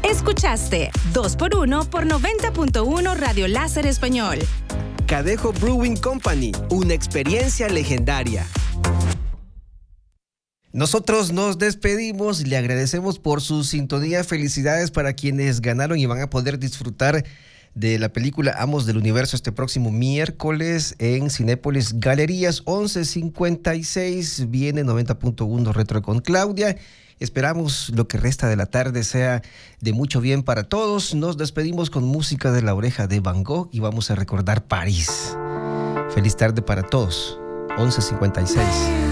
Escuchaste 2x1 por 90.1 Radio Láser Español. Cadejo Brewing Company, una experiencia legendaria. Nosotros nos despedimos, le agradecemos por su sintonía. Felicidades para quienes ganaron y van a poder disfrutar de la película Amos del Universo este próximo miércoles en Cinépolis Galerías 11:56. Viene 90.1 Retro con Claudia. Esperamos lo que resta de la tarde sea de mucho bien para todos. Nos despedimos con música de La Oreja de Van Gogh y vamos a recordar París. Feliz tarde para todos. 11:56.